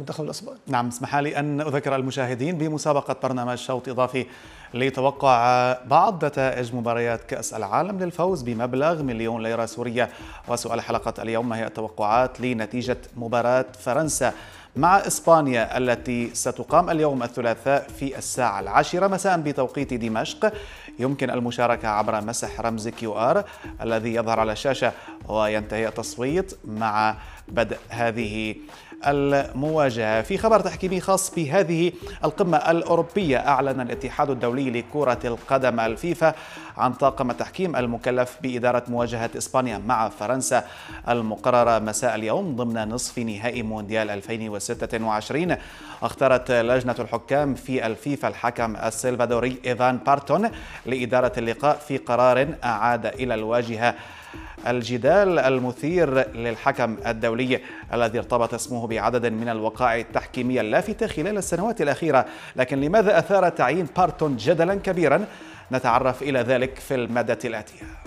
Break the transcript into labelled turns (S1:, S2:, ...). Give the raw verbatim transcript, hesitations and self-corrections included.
S1: المنتخب الاسباني.
S2: نعم، اسمح لي أن أذكر المشاهدين بمسابقة برنامج شوط إضافي لتوقع بعض نتائج مباريات كأس العالم للفوز بمبلغ مليون ليرة سورية. وسؤال حلقة اليوم: ما هي التوقعات لنتيجة مباراة فرنسا مع إسبانيا التي ستقام اليوم الثلاثاء في الساعة العاشرة مساء بتوقيت دمشق؟ يمكن المشاركة عبر مسح رمز كيو آر الذي يظهر على الشاشة، وينتهي التصويت مع بدء هذه المواجهة. في خبر تحكيمي خاص بهذه القمة الأوروبية، أعلن الاتحاد الدولي لكرة القدم الفيفا عن طاقم التحكيم المكلف بإدارة مواجهة إسبانيا مع فرنسا المقررة مساء اليوم ضمن نصف نهائي مونديال ألفين وستة وعشرين. اختارت لجنة الحكام في الفيفا الحكم السلفادوري إيفان بارتون لإدارة اللقاء في قرار أعاد إلى الواجهة الجدال المثير للحكم الدولي الذي ارتبط اسمه بعدد من الوقائع التحكيمية اللافتة خلال السنوات الأخيرة. لكن لماذا أثار تعيين بارتون جدلا كبيرا؟ نتعرف إلى ذلك في المادة الآتية.